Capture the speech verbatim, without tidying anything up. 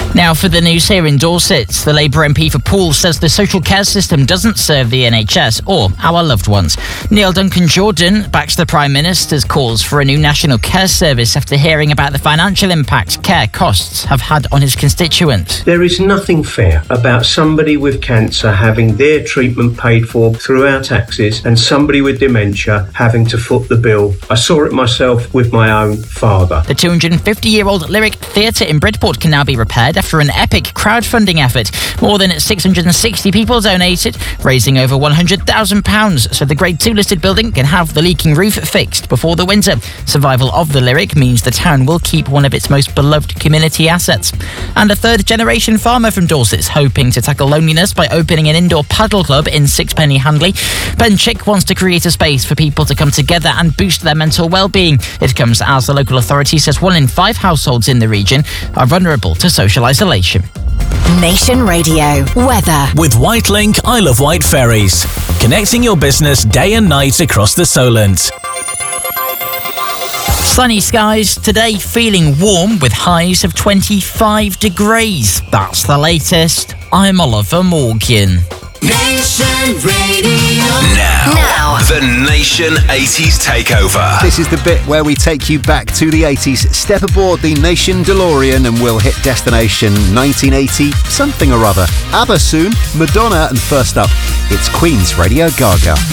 Now for the news here in Dorset. The Labour M P for Poole says the social care system doesn't serve the N H S or our loved ones. Neil Duncan-Jordan backs the Prime Minister's calls for a new national care service after hearing about the financial impact care costs have had on his constituents. There is nothing fair about somebody with cancer having their treatment paid for through our taxes and somebody with dementia having to foot the bill. I saw it myself with my own father. The two hundred fifty-year-old Lyric Theatre in Bridport can now be repaired after an epic crowdfunding effort. More than six hundred sixty people donated, raising over one hundred thousand pounds so the Grade two listed building can have the leaking roof fixed before the winter. Survival of the Lyric means the town will keep one of its most beloved community assets. And a third-generation farmer from Dorset is hoping to tackle loneliness by opening an indoor paddle club in Sixpenny Handley. Ben Chick wants to create a space for people to come together and boost their mental well-being. It comes as the local authority says one in five households in the region are vulnerable to social isolation. Nation Radio weather with Whitelink Isle of Wight ferries, connecting your business day and night across the Solent. Sunny skies today, feeling warm with highs of twenty-five degrees. That's the latest. I'm Oliver Morgan. Nation Radio. Now, Now. the Nation eighties Takeover. This is the bit where we take you back to the eighties. Step aboard the Nation DeLorean and we'll hit destination nineteen eighty something or other. ABBA soon, Madonna, and first up, it's Queen's Radio Gaga.